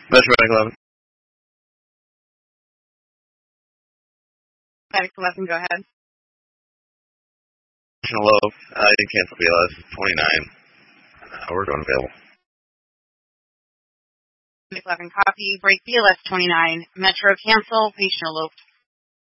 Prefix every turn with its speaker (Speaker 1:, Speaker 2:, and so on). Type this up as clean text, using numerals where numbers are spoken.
Speaker 1: Metro Bank 11.
Speaker 2: Medic 11, go ahead.
Speaker 1: National Low. You can cancel BLS 29. We're going available.
Speaker 2: Medic 11, copy. Break BLS 29. Metro cancel. Patient low